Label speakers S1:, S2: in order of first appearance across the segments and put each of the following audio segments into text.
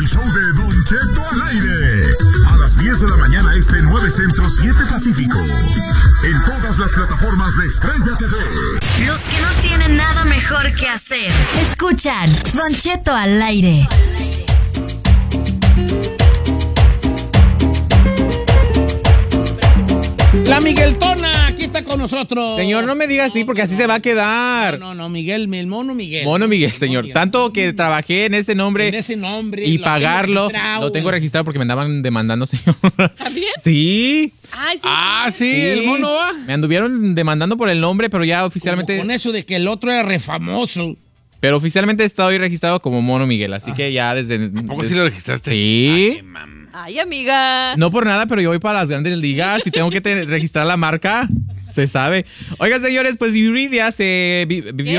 S1: El show de Don Cheto al aire. A las 10 de la mañana este 9 Centro 7 Pacífico. En todas las plataformas de Estrella TV.
S2: Los que no tienen nada mejor que hacer. Escuchan Don Cheto al aire.
S3: La Migueltona, aquí está con nosotros.
S4: Señor, no me diga así porque así se va a quedar.
S3: No, Miguel, el mono Miguel.
S4: Mono Miguel, señor. Tanto que trabajé en ese nombre.
S3: En ese nombre.
S4: Y pagarlo. Lo tengo registrado porque me andaban demandando, señor.
S5: ¿También?
S4: Sí.
S5: Ay, sí.
S4: Sí, el mono va. Me anduvieron demandando por el nombre, pero ya oficialmente.
S3: Con eso de que el otro era refamoso.
S4: Pero oficialmente estoy registrado como Mono Miguel, así que ya desde.
S6: ¿A poco sí lo registraste?
S4: Sí.
S5: Ay, amiga.
S4: No por nada, pero yo voy para las grandes ligas y tengo que registrar la marca. Se sabe. Oigan, señores, pues Yuridia vivió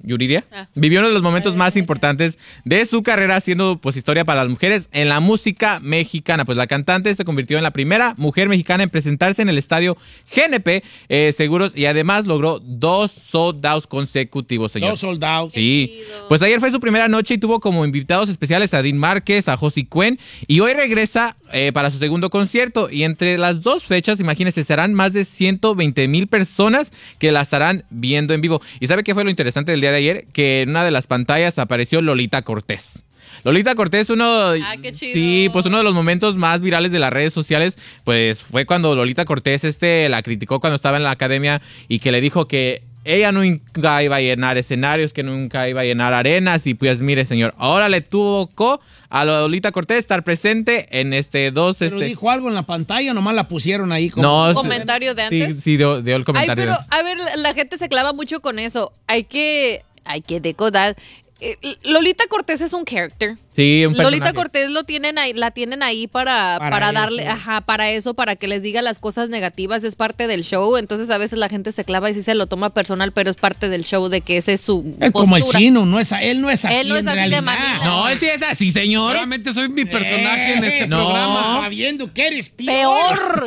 S4: vivió uno de los momentos más importantes de su carrera haciendo pues historia para las mujeres en la música mexicana. Pues la cantante se convirtió en la primera mujer mexicana en presentarse en el estadio GNP Seguros y además logró 2 sold outs consecutivos, señor.
S3: 2 sold outs.
S4: Sí. Pues ayer fue su primera noche y tuvo como invitados especiales a Dean Márquez, a Josie Cuen y hoy regresa para su segundo concierto. Y entre las 2 fechas, imagínense, serán más de 120,000 personas que la estarán viendo en vivo. ¿Y sabe qué fue lo interesante del día de ayer? Que en una de las pantallas apareció Lolita Cortés. Lolita Cortés,
S5: qué chido.
S4: Sí, pues uno de los momentos más virales de las redes sociales, pues fue cuando Lolita Cortés la criticó cuando estaba en la academia y que le dijo que ella nunca iba a llenar escenarios, que nunca iba a llenar arenas. Y pues mire, señor, ahora le tocó a Lolita Cortés estar presente en
S3: Pero dijo algo en la pantalla, nomás la pusieron ahí como...
S4: No,
S5: comentario de antes.
S4: Sí, dio el comentario.
S5: Ay, pero, a ver, la gente se clava mucho con eso. Hay que decodar. Lolita Cortés es un character.
S4: Sí, un personaje.
S5: Lolita Cortés la tienen ahí para darle, para eso, para que les diga las cosas negativas, es parte del show. Entonces a veces la gente se clava y sí se lo toma personal, pero es parte del show de que ese es su postura.
S3: Como el chino, él no es así.
S5: Él no es así de mamila.
S4: No, él sí es así, señor.
S6: Solamente soy mi personaje en este programa.
S3: Sabiendo que eres
S5: peor.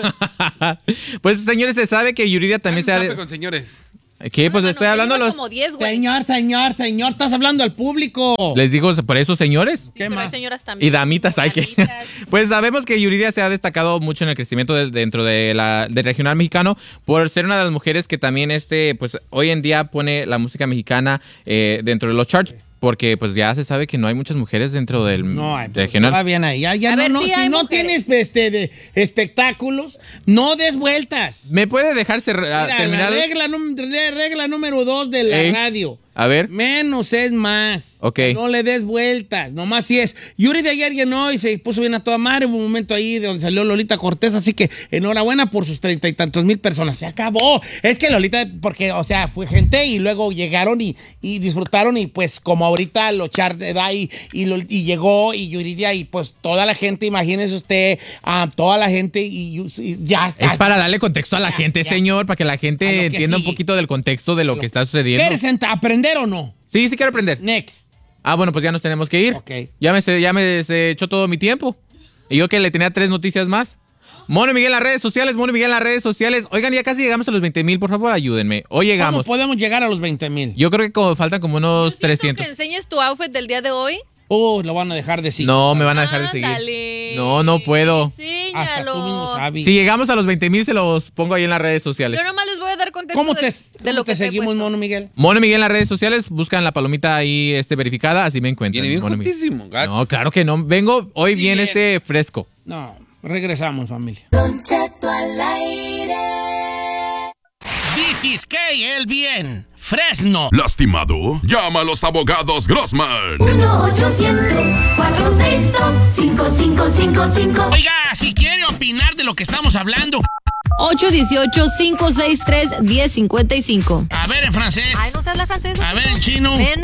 S4: Pues, señores, se sabe que Yuridia también
S6: con señores.
S4: ¿Qué? Pues le estoy hablando a los...
S5: como 10, güey.
S3: Señor, estás hablando al público.
S4: Les digo, por eso, señores.
S5: Sí, pero hay señoras también.
S4: Y damitas, hay que... Pues sabemos que Yuridia se ha dentro mucho en el crecimiento dentro del regional mexicano por ser una de las mujeres que también pues hoy en día pone la música mexicana dentro de los charts. Porque pues ya se sabe que no hay muchas mujeres dentro del regional.
S3: Va bien ahí. Si no tienes espectáculos, no des vueltas.
S4: ¿Me puede dejar terminar?
S3: La regla número 2 de la radio.
S4: A ver.
S3: Menos es más.
S4: Ok.
S3: No le des vueltas. Nomás si es. Yuri de ayer llenó y se puso bien a toda madre. Hubo un momento ahí de donde salió Lolita Cortés. Así que enhorabuena por sus 30 y tantos mil personas. Se acabó. Es que Lolita, porque, o sea, fue gente y luego llegaron y disfrutaron. Y pues, como ahorita los charts da y llegó y Yuridia y pues toda la gente, imagínese usted, toda la gente y ya está.
S4: Es para darle contexto a la gente, señor, para que la gente entienda un poquito del contexto de lo que está sucediendo.
S3: ¿Quieres aprender o no?
S4: Sí quiero aprender.
S3: Next.
S4: Bueno, pues ya nos tenemos que ir.
S3: Ok.
S4: Ya me echó todo mi tiempo. Y yo que le tenía 3 noticias más. Mono Miguel en las redes sociales. Oigan, ya casi llegamos a los 20,000, por favor, ayúdenme. Hoy llegamos.
S3: ¿Cómo podemos llegar a los 20,000?
S4: Yo creo que faltan como unos 300.
S5: ¿Que enseñes tu outfit del día de hoy?
S3: Lo van a dejar de seguir.
S4: No, me van a dejar de seguir.
S5: Dale.
S4: No puedo.
S5: Enséñalo.
S3: Hasta tú mismo sabes.
S4: Si llegamos a los 20,000, se los pongo ahí en las redes sociales.
S5: Yo nomás les voy a dar contexto
S3: de lo que seguimos,
S5: puesto.
S3: Mono Miguel.
S4: Mono Miguel en las redes sociales, buscan la palomita ahí verificada, así me encuentran.
S6: Viene bien juntísimo, gato.
S4: No, claro que no. Vengo hoy bien fresco.
S3: No, regresamos, familia.
S2: Don Cheto al aire.
S3: This is el bien. Fresno.
S1: ¿Lastimado? Llama a los abogados Grossman.
S2: 1-800-462-5555.
S3: Oiga, si quiere opinar de lo que estamos hablando.
S5: 818-563-1055.
S3: A ver en francés.
S5: Ay, no se habla francés.
S3: A ver en chino.
S5: No